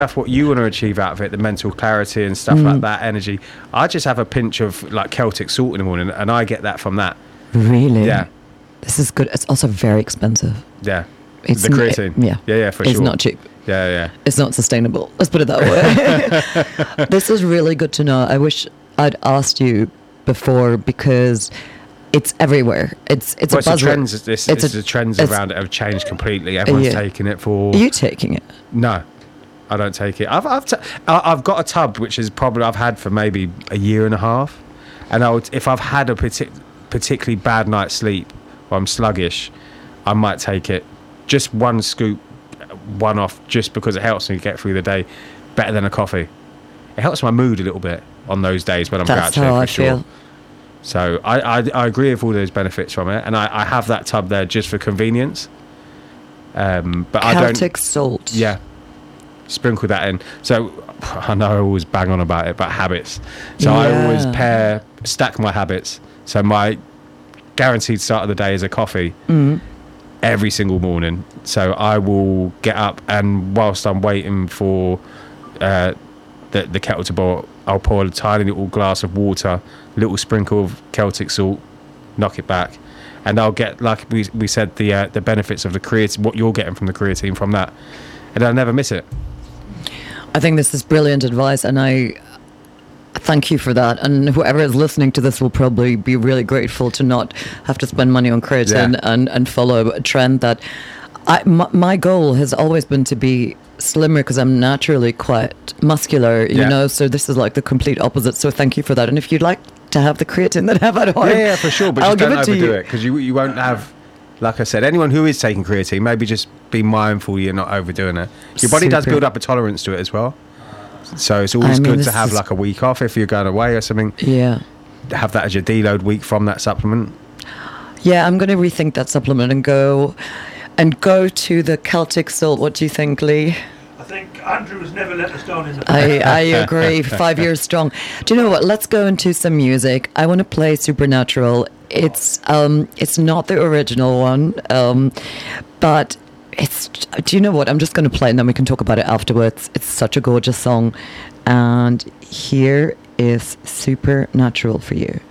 That's what you want to achieve out of it, the mental clarity and stuff like that, energy. I just have a pinch of like Celtic salt in the morning, and I get that from that. Really? Yeah. This is good. It's also very expensive. Yeah. It's the creatine. Yeah, for sure. It's not cheap. Yeah. It's not sustainable. Let's put it that way. This is really good to know. I wish I'd asked you before, because it's everywhere. It's a buzzword. The trends around it have changed completely. Everyone's taking it for. Are you taking it? No, I don't take it. I've got a tub which is probably I've had for maybe a year and a half, and if I've had a particularly bad night's sleep or I'm sluggish, I might take it. Just one scoop, one off, just because it helps me get through the day better than a coffee. It helps my mood a little bit on those days when I'm grouchy. That's how I feel. So I agree with all those benefits from it, and I have that tub there just for convenience. But I don't. Celtic salt. Yeah, sprinkle that in. So I know I always bang on about it, but habits. So I always stack my habits. So my guaranteed start of the day is a coffee every single morning. So I will get up, and whilst I'm waiting for the kettle to boil, I'll pour a tiny little glass of water, little sprinkle of Celtic salt, knock it back, and I'll get, like we said, the benefits of the creatine, what you're getting from the creatine from that, and I'll never miss it. I think this is brilliant advice, and I thank you for that. And whoever is listening to this will probably be really grateful to not have to spend money on creatine and follow a trend that my goal has always been to be slimmer, because I'm naturally quite muscular, you know, so this is like the complete opposite. So thank you for that. And if you'd like to have the creatine that I have at home, yeah, for sure, but I'll just give don't it to overdo you. it, because you won't have, like I said, anyone who is taking creatine, maybe just be mindful you're not overdoing it. Your body does build up a tolerance to it as well, so it's always good to have like a week off if you're going away or something. Yeah, have that as your deload week from that supplement. Yeah, I'm going to rethink that supplement and go to the Celtic salt. What do you think, Lee? I think Andrew has never let us down in the I agree. 5 years strong. Do you know what? Let's go into some music. I want to play Supernatural. It's not the original one, but it's. Do you know what? I'm just going to play it, and then we can talk about it afterwards. It's such a gorgeous song, and here is Supernatural for you.